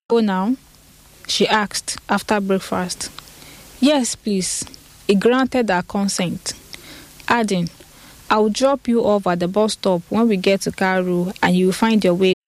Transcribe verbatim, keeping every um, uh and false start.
Go now? She asked after breakfast. Yes, please. He granted her consent, adding, I'll drop you off at the bus stop when we get to Karu and you'll find your way